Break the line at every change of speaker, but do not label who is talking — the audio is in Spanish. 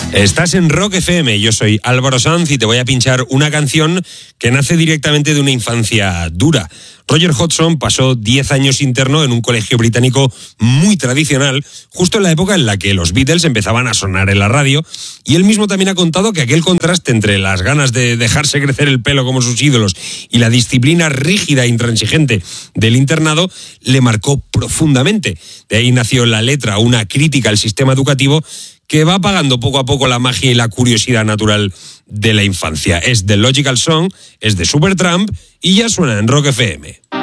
Estás en Rock FM, yo soy Álvaro Sanz y te voy a pinchar una canción que nace directamente de una infancia dura. Roger Hodgson pasó 10 años interno en un colegio británico muy tradicional, justo en la época en la que los Beatles empezaban a sonar en la radio, y él mismo también ha contado que aquel contraste entre las ganas de dejarse crecer el pelo como sus ídolos y la disciplina rígida e intransigente del internado le marcó profundamente. De ahí nació la letra, una crítica al sistema educativo que va apagando poco a poco la magia y la curiosidad natural de la infancia. Es The Logical Song, es de Supertramp y ya suena en Rock FM.